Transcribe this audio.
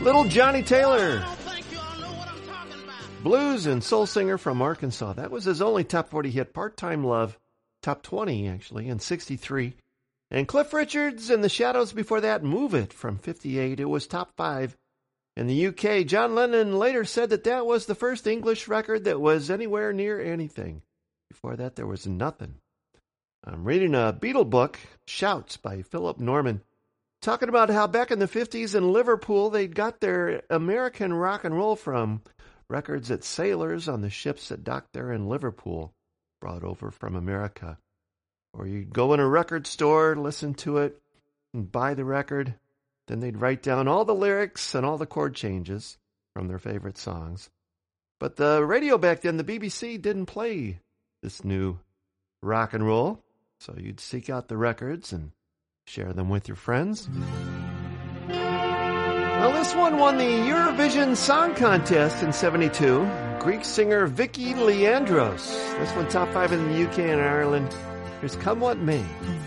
Little Johnny Taylor, blues and soul singer from Arkansas. That was his only top 40 hit, Part-Time Love, top 20 actually, in 63. And Cliff Richards and the Shadows before that, Move It, from 58. It was top 5 in the UK. John Lennon later said that that was the first English record that was anywhere near anything. Before that, there was nothing. I'm reading a Beatle book, Shouts by Philip Norman, talking about how back in the 50s in Liverpool, they got their American rock and roll from records that sailors on the ships that docked there in Liverpool brought over from America. Or you'd go in a record store, listen to it, and buy the record. Then they'd write down all the lyrics and all the chord changes from their favorite songs. But the radio back then, the BBC, didn't play this new rock and roll. So you'd seek out the records and share them with your friends. Well, this one won the Eurovision Song Contest in 72. Greek singer Vicky Leandros. This one top 5 in the UK and Ireland. Here's Come What May.